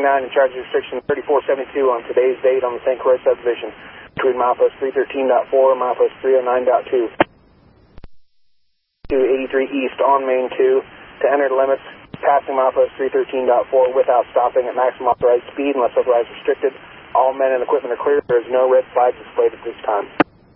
in charge of restriction 3472 on today's date on the St. Croix subdivision between milepost 313.4 and milepost 309.2. 283 east on Main 2 to enter the limits, passing milepost 313.4 without stopping at maximum authorized speed unless otherwise restricted. All men and equipment are clear. There is no red flag displayed at this time.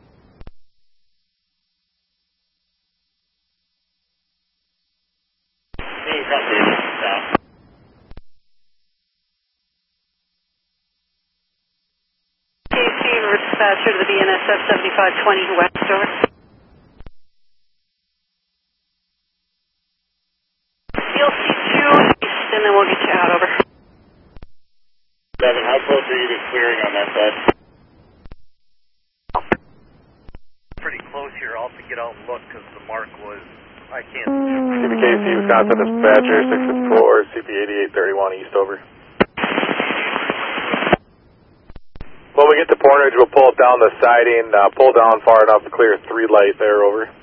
Dispatcher to the BNSF 7520 west, over. You'll see 2 east, and then we'll get you out, over. 7, how close are you to clearing on that side? Pretty close here. I'll have to get out and look because the mark was, I can't. CPKC, Wisconsin Dispatcher, 664, CP 8831 east, over. When we get to Portage, we'll pull down the siding, pull down far enough to clear 3 light there, over.